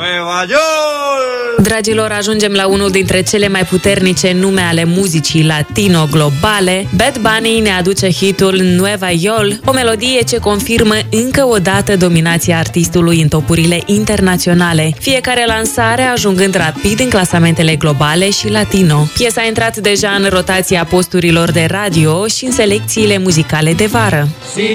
Dragilor, ajungem la unul dintre cele mai puternice nume ale muzicii latino globale. Bad Bunny ne aduce hitul Nueva York, o melodie ce confirmă încă o dată dominația artistului în topurile internaționale, fiecare lansare ajungând rapid în clasamentele globale și latino. Piesa a intrat deja în rotația posturilor de radio și în selecțiile muzicale de vară.